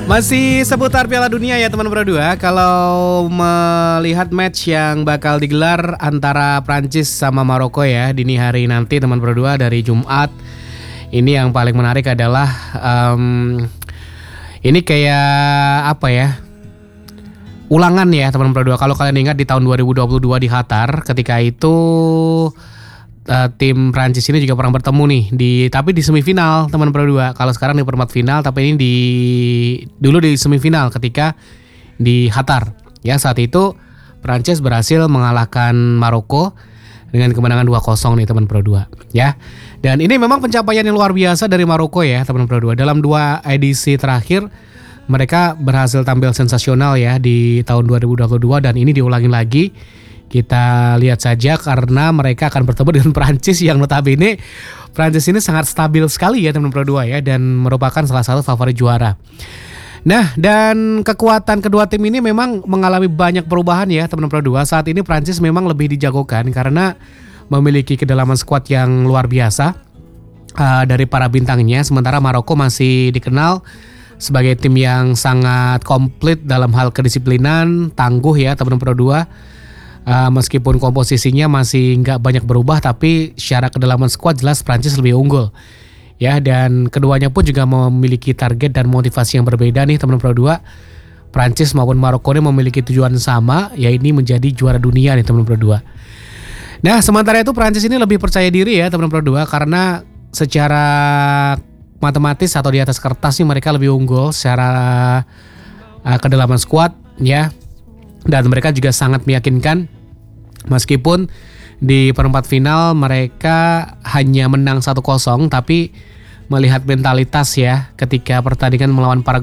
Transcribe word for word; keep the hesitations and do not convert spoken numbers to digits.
Masih seputar Piala Dunia ya teman berdua. Kalau melihat match yang bakal digelar antara Prancis sama Maroko ya dini hari nanti teman berdua dari Jumat. Ini yang paling menarik adalah um, ini kayak apa ya? Ulangan ya teman berdua. Kalau kalian ingat di tahun dua ribu dua puluh dua di Qatar, ketika itu uh, tim Prancis ini juga pernah bertemu nih di tapi di semifinal teman berdua. Kalau sekarang di perempat final, tapi ini di dulu di semifinal ketika di Qatar. Ya, saat itu Prancis berhasil mengalahkan Maroko dengan kemenangan dua kosong nih teman berdua ya. Dan ini memang pencapaian yang luar biasa dari Maroko ya teman berdua. Dalam dua edisi terakhir mereka berhasil tampil sensasional ya di tahun dua ribu dua puluh dua dan ini diulangi lagi. Kita lihat saja karena mereka akan bertemu dengan Prancis yang notabene Prancis ini sangat stabil sekali ya teman berdua ya dan merupakan salah satu favorit juara. Nah, dan kekuatan kedua tim ini memang mengalami banyak perubahan ya teman berdua. Saat ini Prancis memang lebih dijagokan karena memiliki kedalaman skuad yang luar biasa uh, dari para bintangnya. Sementara Maroko masih dikenal sebagai tim yang sangat komplit dalam hal kedisiplinan, tangguh ya teman berdua. Uh, meskipun komposisinya masih nggak banyak berubah, tapi secara kedalaman skuad jelas Prancis lebih unggul. Ya, dan keduanya pun juga memiliki target dan motivasi yang berbeda nih teman berdua. Prancis maupun Maroko ini memiliki tujuan sama, yaitu menjadi juara dunia nih teman berdua. Nah, sementara itu Prancis ini lebih percaya diri ya teman berdua karena secara matematis atau di atas kertas nih mereka lebih unggul secara uh, kedalaman skuad ya. Dan mereka juga sangat meyakinkan meskipun di perempat final mereka hanya menang satu kosong, tapi melihat mentalitas ya ketika pertandingan melawan para